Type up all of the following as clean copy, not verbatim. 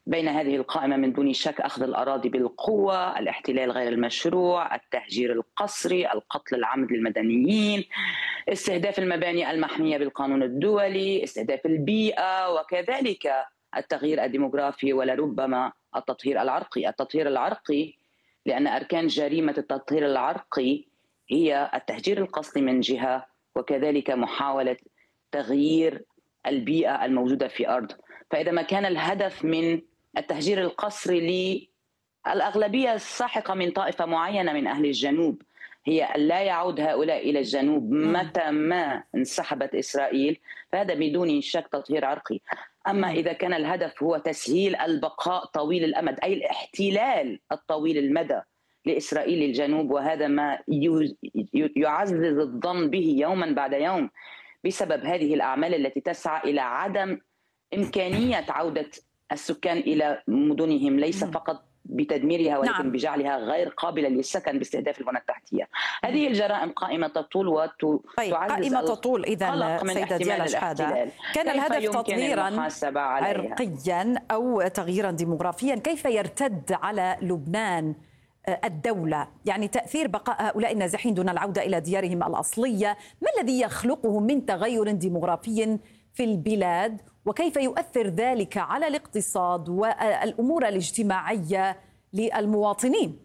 بين هذه القائمة من دون شك أخذ الأراضي بالقوة، الاحتلال غير المشروع، التهجير القسري، القتل العمد للمدنيين، استهداف المباني المحمية بالقانون الدولي، استهداف البيئة، وكذلك التغيير الديموغرافي ولربما التطهير العرقي لأن أركان جريمة التطهير العرقي هي التهجير القسري من جهة، وكذلك محاولة تغيير البيئة الموجودة في أرض. فإذا ما كان الهدف من التهجير القسري للأغلبية الساحقة من طائفة معينة من أهل الجنوب هي أن لا يعود هؤلاء إلى الجنوب متى ما انسحبت إسرائيل، فهذا بدون شك تطهير عرقي. أما إذا كان الهدف هو تسهيل البقاء طويل الأمد، أي الاحتلال الطويل المدى لإسرائيل الجنوب، وهذا ما يعزز الظن به يوما بعد يوم بسبب هذه الأعمال التي تسعى إلى عدم إمكانية عودة السكان إلى مدنهم، ليس فقط بتدميرها ولكن بجعلها غير قابلة للسكن باستهداف البنى التحتية. هذه الجرائم قائمة تطول وتعزز قائمة تطول. إذا سيدة ديالا شحادة، كان الهدف تطهيرا عرقيا أو تغييرا ديموغرافيا، كيف يرتد على لبنان الدولة؟ يعني تأثير بقاء هؤلاء النازحين دون العودة إلى ديارهم الأصلية، ما الذي يخلقه من تغير ديموغرافي في البلاد، وكيف يؤثر ذلك على الاقتصاد والأمور الاجتماعية للمواطنين؟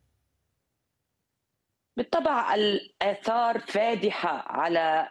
بالطبع الآثار فادحة على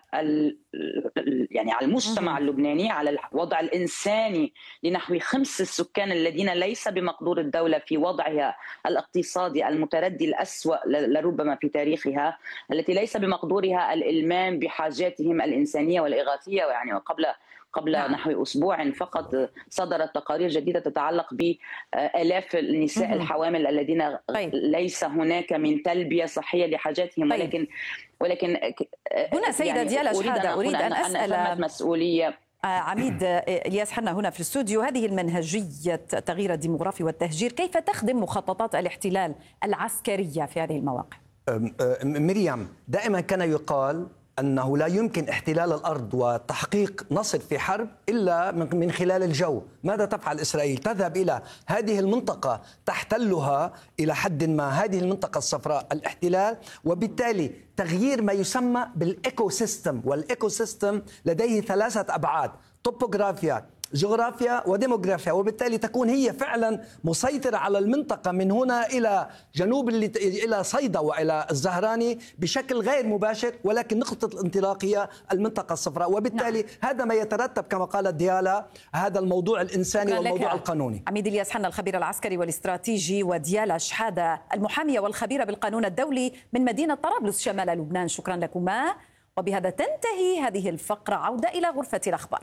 يعني على المجتمع اللبناني، على الوضع الإنساني لنحو 5 السكان الذين ليس بمقدور الدولة في وضعها الاقتصادي المتردي الأسوأ لربما في تاريخها، التي ليس بمقدورها الإلمام بحاجاتهم الإنسانية والإغاثية. يعني قبل نحو أسبوع فقط صدرت تقارير جديدة تتعلق بآلاف النساء الحوامل الذين ليس هناك من تلبية صحية لحاجاتهم. ولكن هنا سيدة يعني ديالا شحادة أريد أن أسأل مسؤولية عميد إلياس حنا هنا في الاستوديو، هذه المنهجية التغيير الديموغرافي والتهجير كيف تخدم مخططات الاحتلال العسكرية في هذه المواقع؟ مريم، دائما كان يقال أنه لا يمكن احتلال الأرض وتحقيق نصر في حرب إلا من خلال الجو. ماذا تفعل إسرائيل؟ تذهب إلى هذه المنطقة تحتلها إلى حد ما، هذه المنطقة الصفراء الاحتلال، وبالتالي تغيير ما يسمى بالإيكو سيستم، والإيكو سيستم لديه 3 أبعاد: توبوغرافيا، جغرافيا، وديموغرافيا، وبالتالي تكون هي فعلا مسيطرة على المنطقة من هنا إلى جنوب إلى صيدا وإلى الزهراني بشكل غير مباشر، ولكن نقطة الانطلاق هي المنطقة الصفراء. وبالتالي هذا ما يترتب كما قالت ديالا، هذا الموضوع الإنساني والموضوع القانوني. عميد إلياس حنا الخبير العسكري والاستراتيجي، وديالا شحادة المحامية والخبيرة بالقانون الدولي من مدينة طرابلس شمال لبنان، شكرا لكما. وبهذا تنتهي هذه الفقرة، عودة إلى غرفة الأخبار.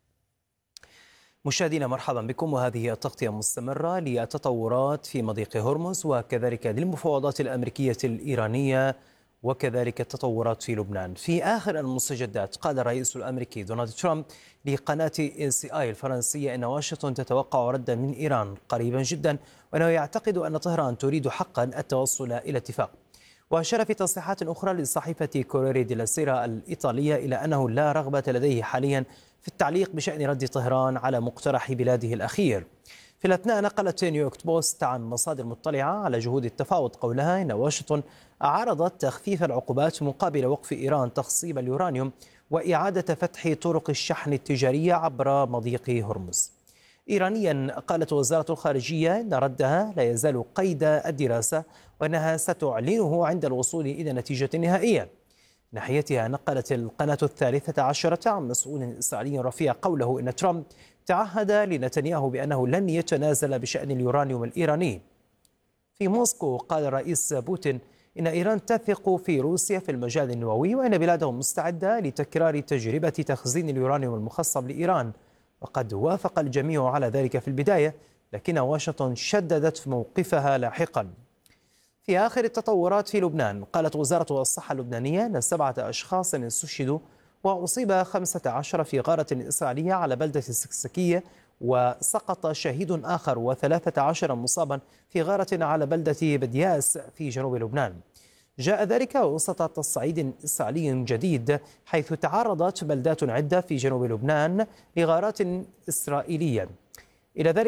مشاهدينا مرحبا بكم، وهذه التغطية مستمرة للتطورات في مضيق هرمز وكذلك للمفاوضات الأمريكية الإيرانية وكذلك التطورات في لبنان. في آخر المستجدات قال الرئيس الأمريكي دونالد ترامب لقناة LCI الفرنسية أن واشنطن تتوقع ردا من إيران قريبا جدا، وأنه يعتقد أن طهران تريد حقا التوصل إلى اتفاق. وأشار في تصريحات أخرى لصحيفة كوريري ديلا سيرا الإيطالية إلى أنه لا رغبة لديه حاليا في التعليق بشأن رد طهران على مقترح بلاده الأخير. في الأثناء نقلت نيويورك بوست عن مصادر مطلعة على جهود التفاوض قولها إن واشنطن أعرضت تخفيف العقوبات مقابل وقف إيران تخصيب اليورانيوم وإعادة فتح طرق الشحن التجارية عبر مضيق هرمز. إيرانيا قالت وزارة الخارجية إن ردها لا يزال قيد الدراسة وأنها ستعلنه عند الوصول إلى نتيجة نهائية. ناحيتها نقلت القناة 13 عن مسؤول إسرائيلي رفيع قوله إن ترامب تعهد لنتنياهو بأنه لن يتنازل بشأن اليورانيوم الإيراني. في موسكو قال الرئيس بوتين إن إيران تثق في روسيا في المجال النووي، وأن بلاده مستعدة لتكرار تجربة تخزين اليورانيوم المخصب لإيران، وقد وافق الجميع على ذلك في البداية، لكن واشنطن شددت موقفها لاحقا. في آخر التطورات في لبنان قالت وزارة الصحة اللبنانية أن 7 أشخاص استشهدوا وأصيب 15 في غارة إسرائيلية على بلدة السكسكية، وسقط شهيد آخر و13 مصابا في غارة على بلدة بدياس في جنوب لبنان. جاء ذلك وسط تصعيد إسرائيلي جديد، حيث تعرضت بلدات عدة في جنوب لبنان لغارات إسرائيلية. إلى ذلك